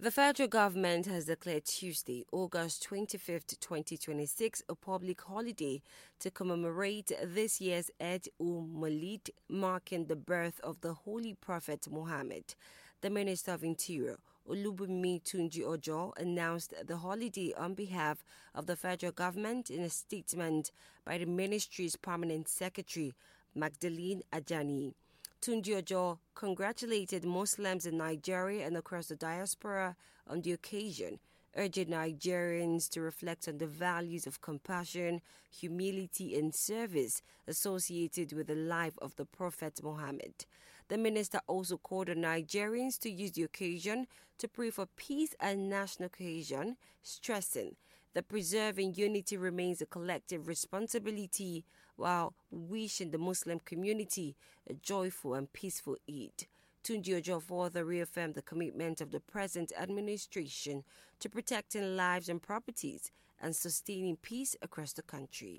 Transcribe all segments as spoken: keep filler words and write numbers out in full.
The federal government has declared Tuesday, August twenty-fifth, twenty twenty-six, a public holiday to commemorate this year's Eid-ul-Maulid, marking the birth of the Holy Prophet Muhammad. The Minister of Interior, Olubunmi Tunji-Ojo, announced the holiday on behalf of the federal government in a statement by the ministry's permanent secretary, Magdalene Ajani. Tunji-Ojo congratulated Muslims in Nigeria and across the diaspora on the occasion, urging Nigerians to reflect on the values of compassion, humility and service associated with the life of the Prophet Muhammad. The minister also called on Nigerians to use the occasion to pray for peace and national cohesion, stressing that preserving unity remains a collective responsibility while wishing the Muslim community a joyful and peaceful Eid. Tunji-Ojo further reaffirmed the commitment of the present administration to protecting lives and properties and sustaining peace across the country.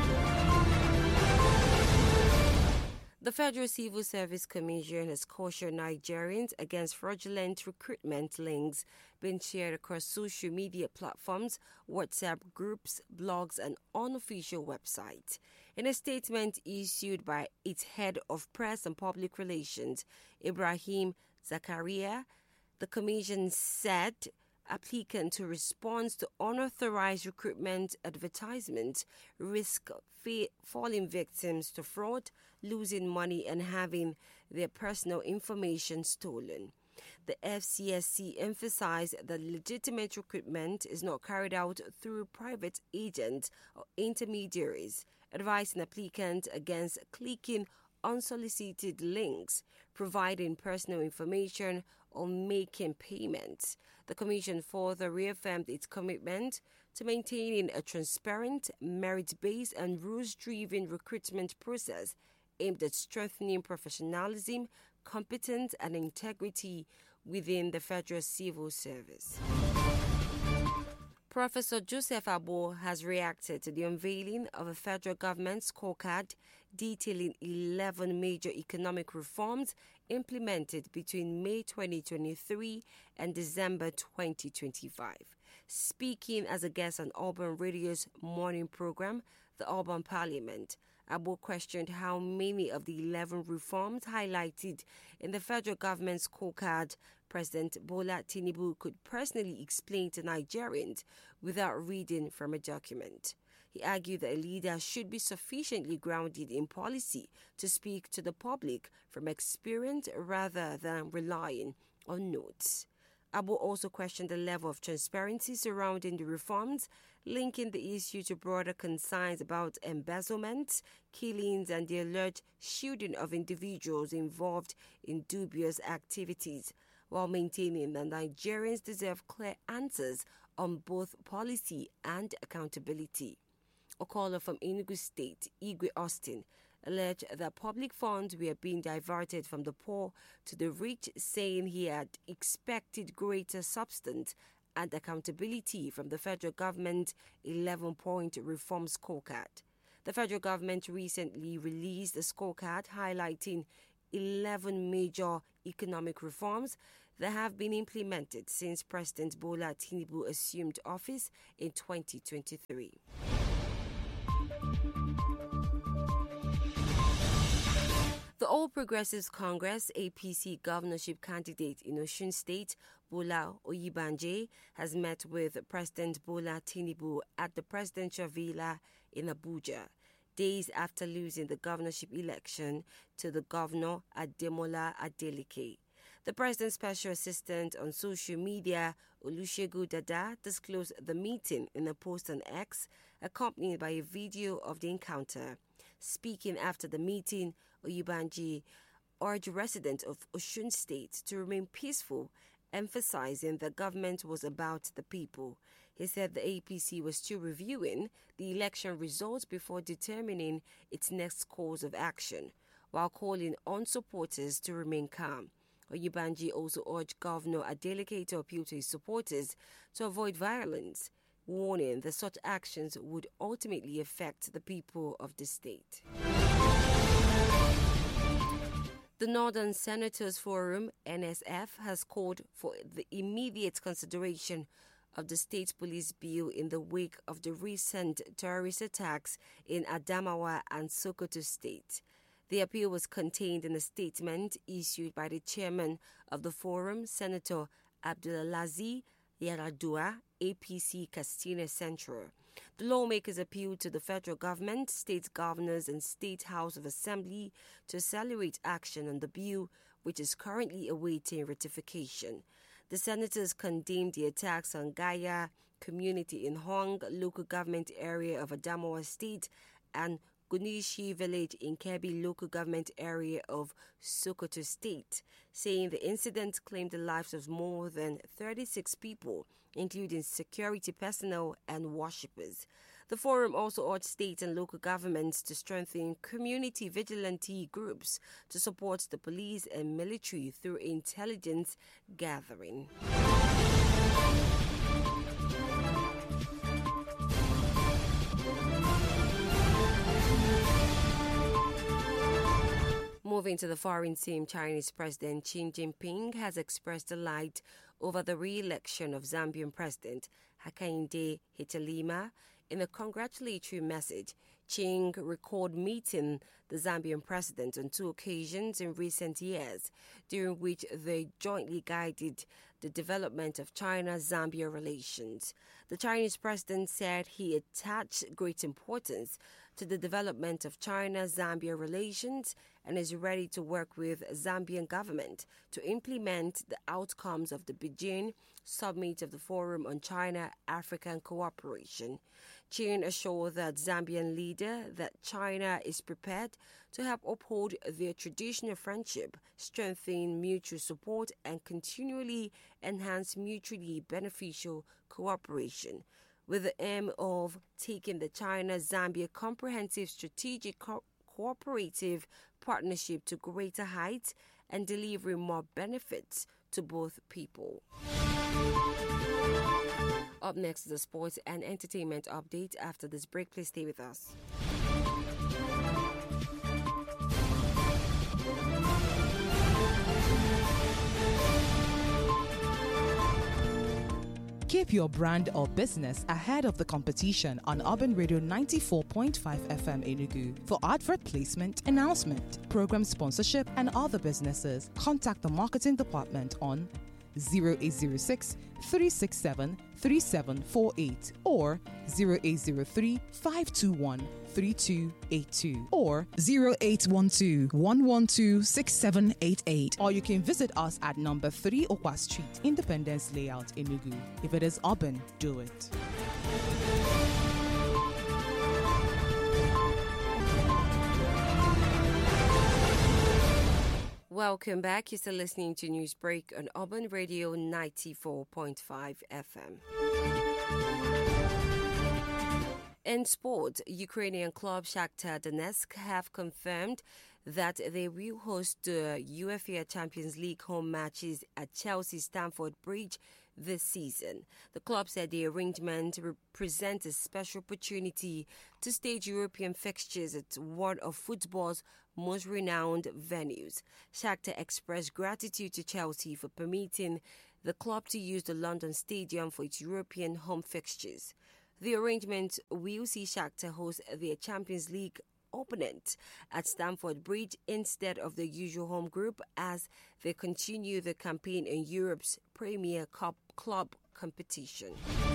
The Federal Civil Service Commission has cautioned Nigerians against fraudulent recruitment links being shared across social media platforms, WhatsApp groups, blogs, and unofficial websites. In a statement issued by its head of press and public relations, Ibrahim Zakaria, the Commission said applicants who respond to unauthorized recruitment advertisements risk fa- falling victims to fraud, losing money, and having their personal information stolen. The F C S C emphasized that legitimate recruitment is not carried out through private agents or intermediaries, advising applicants against clicking unsolicited links, providing personal information, or making payments. The Commission further reaffirmed its commitment to maintaining a transparent, merit-based, and rules-driven recruitment process aimed at strengthening professionalism, competence, and integrity within the Federal Civil Service. Professor Joseph Abo has reacted to the unveiling of a federal government scorecard detailing eleven major economic reforms implemented between May twenty twenty-three and December twenty twenty-five. Speaking as a guest on Urban Radio's morning program, The Urban Parliament, Abo questioned how many of the eleven reforms highlighted in the federal government scorecard President Bola Tinubu could personally explain to Nigerians without reading from a document. He argued that a leader should be sufficiently grounded in policy to speak to the public from experience rather than relying on notes. Abo also questioned the level of transparency surrounding the reforms, linking the issue to broader concerns about embezzlement, killings, and the alleged shielding of individuals involved in dubious activities, while maintaining that Nigerians deserve clear answers on both policy and accountability. A caller from Enugu State, Igwe Austin, alleged that public funds were being diverted from the poor to the rich, saying he had expected greater substance and accountability from the federal government eleven-point reform scorecard. The federal government recently released a scorecard highlighting eleven major economic reforms that have been implemented since President Bola Tinubu assumed office in twenty twenty-three. The All Progressives Congress A P C governorship candidate in Osun State, Bola Oyibanje, has met with President Bola Tinubu at the presidential villa in Abuja, days after losing the governorship election to the governor Ademola Adeleke. The president's special assistant on social media, Olusegun Dada, disclosed the meeting in a post on X, accompanied by a video of the encounter. Speaking after the meeting, Oyibanje urged residents of Osun State to remain peaceful, emphasizing that government was about the people. He said the A P C was still reviewing the election results before determining its next course of action, while calling on supporters to remain calm. Oyibanje also urged Governor Adeleke to appeal to his supporters to avoid violence, warning that such actions would ultimately affect the people of the state. The Northern Senators Forum, N S F, has called for the immediate consideration of the state police bill in the wake of the recent terrorist attacks in Adamawa and Sokoto State. The appeal was contained in a statement issued by the chairman of the forum, Senator Abdulaziz Yaradua, A P C Castina Central. The lawmakers appealed to the federal government, state governors and State House of Assembly to accelerate action on the bill, which is currently awaiting ratification. The senators condemned the attacks on Gaya community in Hong local government area of Adamawa State and Gunishi village in Kebbi local government area of Sokoto State, saying the incident claimed the lives of more than thirty-six people, including security personnel and worshippers. The forum also urged state and local governments to strengthen community vigilante groups to support the police and military through intelligence gathering. Moving to the foreign team, Chinese President Xi Jinping has expressed delight over the re-election of Zambian President Hakainde Hichilema. In a congratulatory message, Xi recalled meeting the Zambian president on two occasions in recent years, during which they jointly guided the development of China-Zambia relations. The Chinese president said he attached great importance to the development of China-Zambia relations and is ready to work with the Zambian government to implement the outcomes of the Beijing Summit of the Forum on China-African Cooperation. Xi assured the Zambian leader that China is prepared to help uphold their traditional friendship, strengthen mutual support, and continually enhance mutually beneficial cooperation, with the aim of taking the China-Zambia Comprehensive Strategic Co- Cooperative Partnership to greater heights and delivering more benefits to both people. Up next is the sports and entertainment update. After this break, please stay with us. Keep your brand or business ahead of the competition on Urban Radio ninety-four point five F M Enugu. For advert placement, announcement, program sponsorship, and other businesses, contact the marketing department on zero eight zero six, three six seven, three seven four eight or zero eight zero three, five two one, three two eight two or zero eight one two, one one two, six seven eight eight. Or you can visit us at number three Okwa Street, Independence Layout, Enugu. If it is urban, do it. Welcome back. You're still listening to Newsbreak on Urban Radio ninety-four point five F M. In sport, Ukrainian club Shakhtar Donetsk have confirmed that they will host the UEFA Champions League home matches at Chelsea Stamford Bridge this season. The club said the arrangement represents a special opportunity to stage European fixtures at one of football's most renowned venues. Shakhtar expressed gratitude to Chelsea for permitting the club to use the London Stadium for its European home fixtures. The arrangement will see Shakhtar host their Champions League opponent at Stamford Bridge instead of the usual home group as they continue the campaign in Europe's Premier Cup club competition.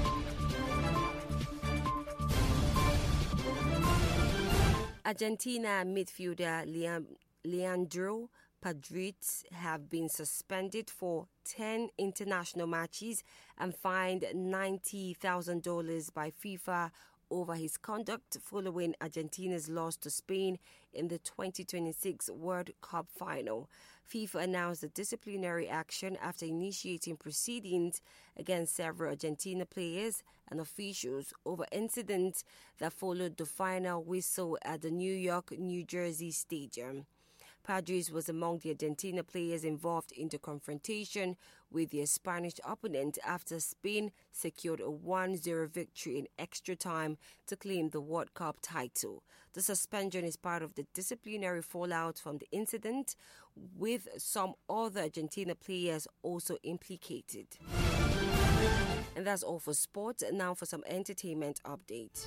Argentina midfielder Leandro Paredes have been suspended for ten international matches and fined ninety thousand dollars by FIFA over his conduct following Argentina's loss to Spain in the twenty twenty-six World Cup final. FIFA announced the disciplinary action after initiating proceedings against several Argentina players and officials over incidents that followed the final whistle at the New York, New Jersey Stadium. Padres was among the Argentina players involved in the confrontation with their Spanish opponent after Spain secured a one zero victory in extra time to claim the World Cup title. The suspension is part of the disciplinary fallout from the incident, with some other Argentina players also implicated. And that's all for sports. Now for some entertainment update.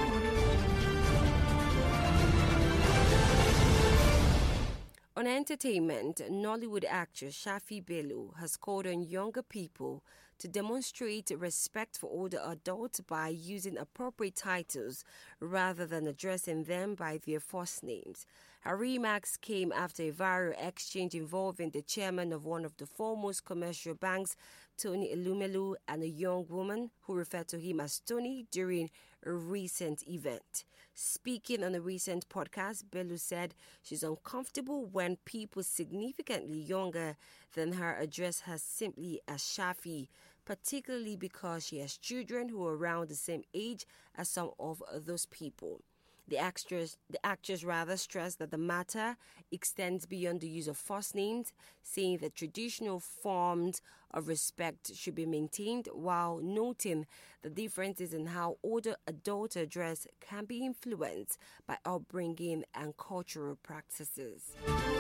On entertainment, Nollywood actress Shafi Bello has called on younger people to demonstrate respect for older adults by using appropriate titles rather than addressing them by their first names. Her remarks came after a viral exchange involving the chairman of one of the foremost commercial banks, Tony Elumelu, and a young woman who referred to him as Tony during a recent event. Speaking on a recent podcast, Bello said she's uncomfortable when people significantly younger than her address her simply as Shafi, particularly because she has children who are around the same age as some of those people. The actress, the actress rather stressed that the matter extends beyond the use of first names, saying that traditional forms of respect should be maintained, while noting the differences in how older adults address can be influenced by upbringing and cultural practices.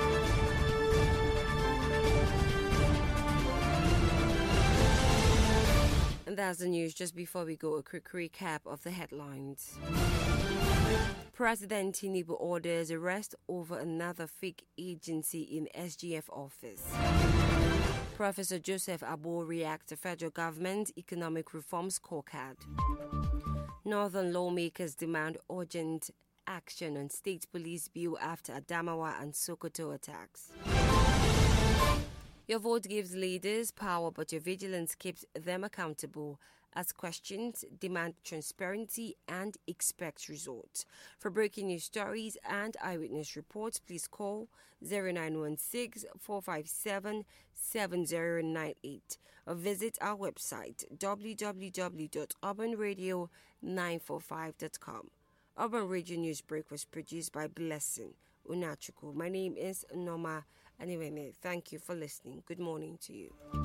And that's the news. Just before we go, a quick recap of the headlines. President Tinubu orders arrest over another fake agency in S G F office. Professor Joseph Abo reacts to federal government economic reform scorecard. Northern lawmakers demand urgent action on state police bill after Adamawa and Sokoto attacks. Your vote gives leaders power, but your vigilance keeps them accountable. Ask questions, demand transparency, and expect results. For breaking news stories and eyewitness reports, please call zero nine one six, four five seven, seven zero nine eight or visit our website w w w dot urban radio nine four five dot com. Urban Radio News Break was produced by Blessing Unachuku. My name is Noma Aniwene. Thank you for listening. Good morning to you.